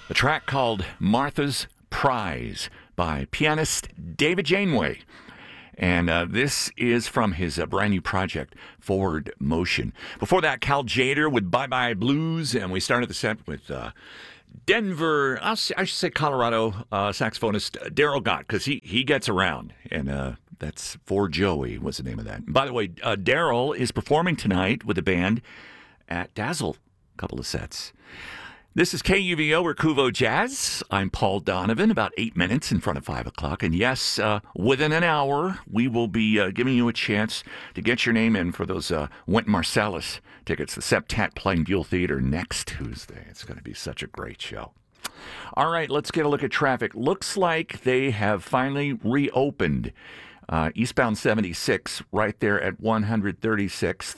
A track called Martha's Prize by pianist David Janeway. And this is from his brand new project, Forward Motion. Before that, Cal Tjader with Bye Bye Blues. And we started the set with Denver, I should say Colorado saxophonist Daryl Gott, because he gets around. And that's For Joey was the name of that. And by the way, Daryl is performing tonight with the band at Dazzle. A couple of sets. This is KUVO or Kuvo Jazz. I'm Paul Donovan, about 8 minutes in front of 5 o'clock. And yes, within an hour, we will be giving you a chance to get your name in for those Wynton Marsalis tickets, the Septet playing Buell Theater next Tuesday. It's going to be such a great show. All right, let's get a look at traffic. Looks like they have finally reopened eastbound 76 right there at 136th,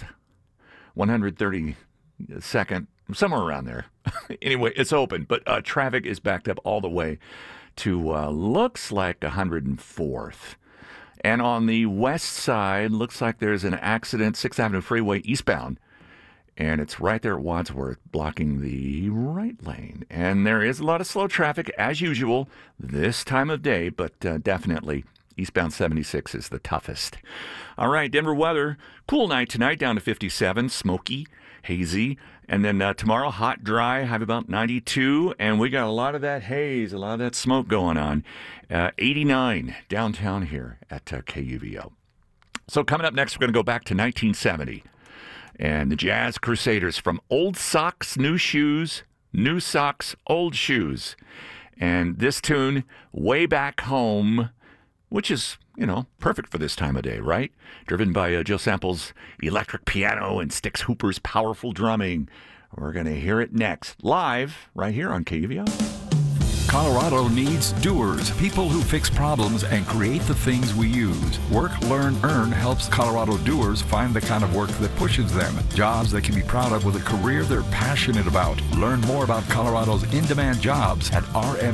132nd. Somewhere around there. Anyway, it's open, but traffic is backed up all the way to looks like 104th. And on the west side, looks like there's an accident, 6th Avenue Freeway eastbound, and it's right there at Wadsworth, blocking the right lane. And there is a lot of slow traffic, as usual, this time of day, but definitely eastbound 76 is the toughest. All right, Denver weather, cool night tonight, down to 57, smoky, hazy. And then tomorrow, hot, dry, high of about 92. And we got a lot of that haze, a lot of that smoke going on. 89 downtown here at KUVO. So coming up next, we're going to go back to 1970. And the Jazz Crusaders from Old Socks, New Shoes, New Socks, Old Shoes. And this tune, Way Back Home, which is, perfect for this time of day, right? Driven by Joe Sample's electric piano and Styx Hooper's powerful drumming. We're going to hear it next, live, right here on KUVO. Colorado needs doers, people who fix problems and create the things we use. Work, Learn, Earn helps Colorado doers find the kind of work that pushes them. Jobs they can be proud of with a career they're passionate about. Learn more about Colorado's in-demand jobs at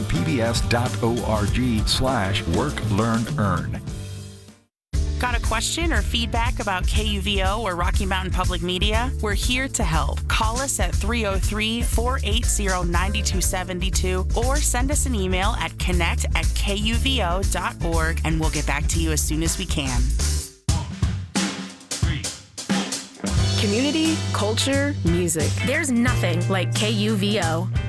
rmpbs.org/work, learn, earn. Got a question or feedback about KUVO or Rocky Mountain Public Media? We're here to help. Call us at 303-480-9272 or send us an email at connect@kuvo.org and we'll get back to you as soon as we can. Community, culture, music. There's nothing like KUVO.